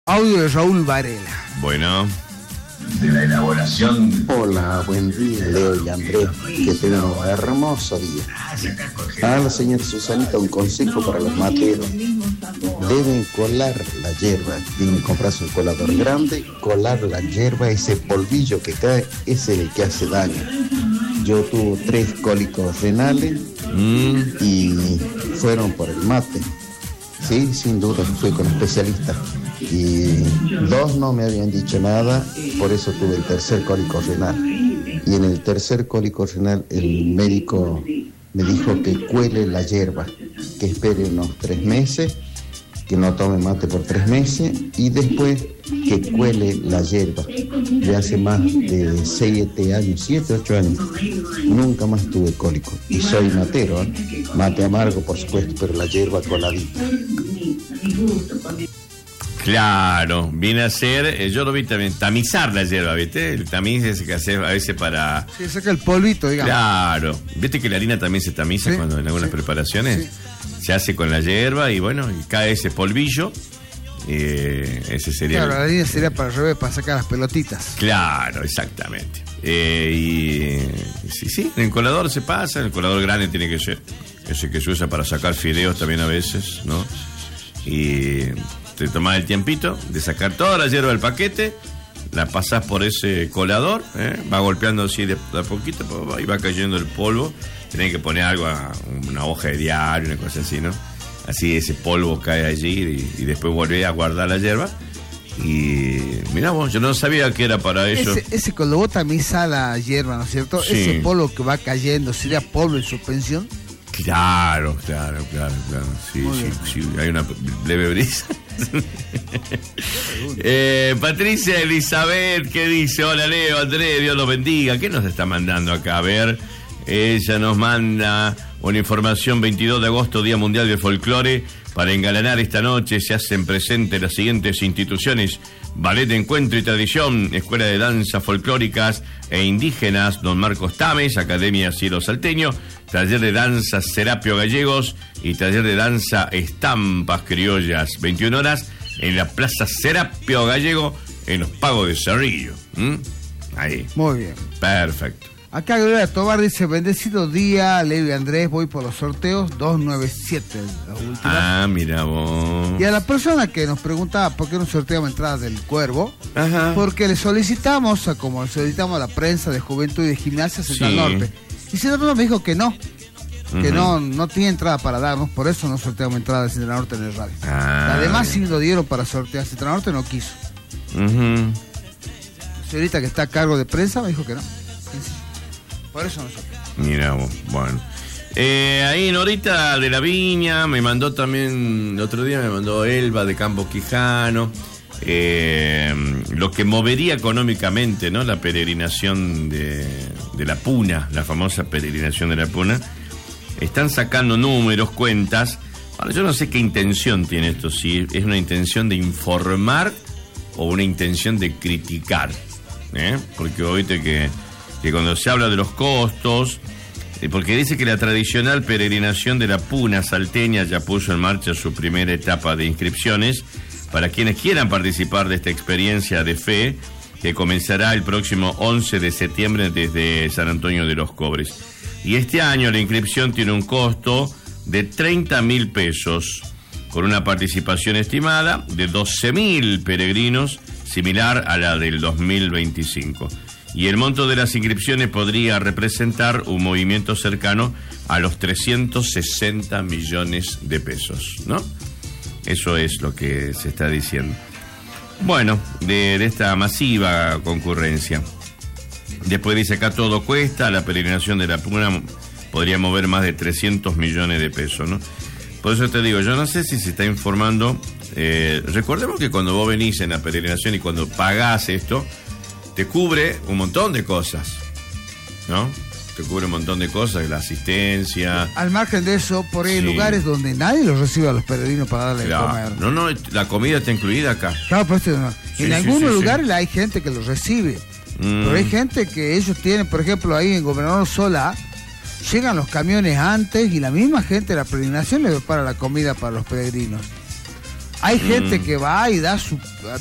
Audio de Raúl Varela. Bueno. De la elaboración. Hola, buen día, Leo y Andrés. Que tengan un hermoso día. A la señora Susanita, un consejo para los materos. Deben colar la hierba. Tienen que comprarse un colador grande, colar la hierba, ese polvillo que cae, ese es el que hace daño. Yo tuve 3 cólicos renales y fueron por el mate. Sí, sin duda, fui con especialistas. Y 2 no me habían dicho nada, por eso tuve el tercer cólico renal. Y en el tercer cólico renal el médico me dijo que cuele la hierba, que espere unos 3 meses, que no tome mate por 3 meses y después que cuele la hierba. Ya hace más de 7 años, 7, 8 años, nunca más tuve cólico. Y soy matero, ¿eh? Mate amargo por supuesto, pero la hierba coladita. Claro, viene a ser, yo lo vi también, tamizar la hierba, ¿viste? El tamiz ese que hace a veces para... Sí, saca el polvito, digamos. Claro, ¿viste que la harina también se tamiza sí, cuando en algunas preparaciones? Sí. Se hace con la hierba y bueno, y cae ese polvillo, ese sería... Claro, la harina sería para el revés, para sacar las pelotitas. Claro, exactamente. Y sí, en el colador se pasa, el colador grande tiene que ser ese que se usa para sacar fideos también a veces, ¿no? Y... te tomás el tiempito de sacar toda la hierba del paquete, la pasás por ese colador, va golpeando así de a poquito y va cayendo el polvo. Tenés que poner algo, una hoja de diario, una cosa así, ¿no? Así ese polvo cae allí y después volvés a guardar la hierba. Y mirá vos, yo no sabía que era para eso. Ese cuando vos tamizás la hierba, ¿no es cierto? Sí. Ese polvo que va cayendo, ¿sería polvo en suspensión? Claro. Sí, hay una leve brisa. Patricia Elizabeth, ¿qué dice? Hola Leo, Andrés, Dios los bendiga. ¿Qué nos está mandando acá? A ver, ella nos manda una información: 22 de agosto, Día Mundial del Folclore. Para engalanar esta noche se hacen presentes las siguientes instituciones: Ballet de Encuentro y Tradición, Escuela de Danzas Folclóricas e Indígenas Don Marcos Tames, Academia Cielo Salteño, Taller de Danza Serapio Gallegos y Taller de Danza Estampas Criollas, 21 horas en la Plaza Serapio Gallego, en Los Pagos de Cerrillo. Ahí. Muy bien. Perfecto. Acá Gloria Tobar dice: bendecido día, Leo y Andrés, voy por los sorteos 297, la última. Ah, mira vos. Y a la persona que nos preguntaba por qué no sorteamos entradas del Cuervo, Ajá. porque le solicitamos, como le solicitamos a la prensa de Juventud y de Gimnasia Central Norte. Y Central Norte me dijo que no, que no tiene entrada para darnos, por eso no sorteamos entradas de Central Norte en el radio. Además, si lo dieron para sortear Central Norte, no quiso. La señorita que está a cargo de prensa me dijo que no. Por eso no sorteamos. Mira vos, bueno. Ahí Norita de la Viña me mandó también, el otro día me mandó Elba de Campo Quijano, lo que movería económicamente, ¿no? La peregrinación de la Puna, la famosa peregrinación de la Puna. Están sacando números, cuentas. Ahora, yo no sé qué intención tiene esto, si es una intención de informar o una intención de criticar, porque oíste que cuando se habla de los costos, porque dice que la tradicional peregrinación de la Puna salteña ya puso en marcha su primera etapa de inscripciones para quienes quieran participar de esta experiencia de fe que comenzará el próximo 11 de septiembre desde San Antonio de los Cobres. Y este año la inscripción tiene un costo de 30.000 pesos, con una participación estimada de 12.000 peregrinos, similar a la del 2025. Y el monto de las inscripciones podría representar un movimiento cercano a los 360 millones de pesos, ¿no? Eso es lo que se está diciendo. Bueno, de esta masiva concurrencia. Después dice acá: todo cuesta, la peregrinación de la Puna podría mover más de 300 millones de pesos, ¿no? Por eso te digo, yo no sé si se está informando. Recordemos que cuando vos venís en la peregrinación y cuando pagás esto, te cubre un montón de cosas, ¿no? Te cubre un montón de cosas, la asistencia. Al margen de eso, por ahí hay lugares donde nadie los recibe a los peregrinos para darle de comer. No, la comida está incluida acá. Claro, pero en algunos lugares hay gente que los recibe. Pero hay gente que ellos tienen, por ejemplo, ahí en Gobernador Solá, llegan los camiones antes y la misma gente de la peregrinación le prepara la comida para los peregrinos. Hay gente que va y da